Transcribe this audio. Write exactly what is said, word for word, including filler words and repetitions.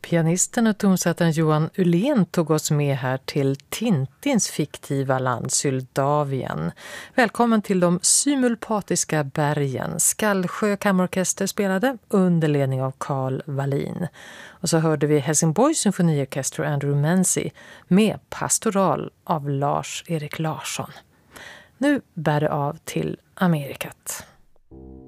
Pianisten och tonsättaren Johan Ullén tog oss med här till Tintins fiktiva land Syldavien. Välkommen till de symulpatiska bergen. Skallsjö kammarorkester spelade under ledning av Carl Wallin. Och så hörde vi Helsingborgs symfoniorkester och Andrew Menzi med Pastoral av Lars-Erik Larsson. Nu bär det av till Amerikat.